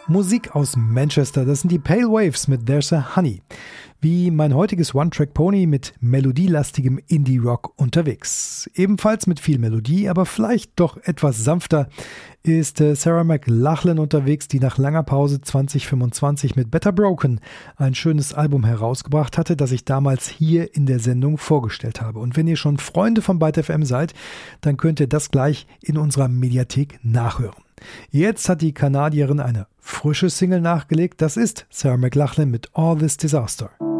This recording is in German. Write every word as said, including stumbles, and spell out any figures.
Musik aus Manchester, das sind die Pale Waves mit There's a Honey. Wie mein heutiges One-Track-Pony mit melodielastigem Indie-Rock unterwegs. Ebenfalls mit viel Melodie, aber vielleicht doch etwas sanfter ist Sarah McLachlan unterwegs, die nach langer Pause zwanzig fünfundzwanzig mit Better Broken ein schönes Album herausgebracht hatte, das ich damals hier in der Sendung vorgestellt habe. Und wenn ihr schon Freunde von Byte F M seid, dann könnt ihr das gleich in unserer Mediathek nachhören. Jetzt hat die Kanadierin eine frische Single nachgelegt, das ist Sarah McLachlan mit All This Disaster.